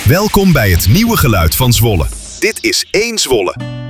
Welkom bij het nieuwe geluid van Zwolle. Dit is 1 Zwolle.